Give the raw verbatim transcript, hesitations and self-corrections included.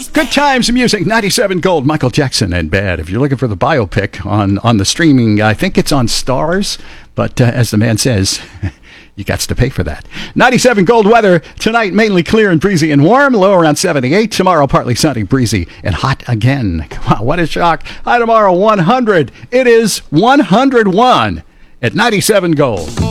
Good times music, ninety-seven Gold, Michael Jackson and Bad. If you're looking for the biopic on, on the streaming, I think it's on Stars, but uh, as the man says, you got to pay for that. ninety-seven Gold weather tonight, mainly clear and breezy and warm, low around seventy-eight. Tomorrow, partly sunny, breezy, and hot again. Wow, what a shock. High tomorrow, one hundred. It is one hundred one at ninety-seven Gold.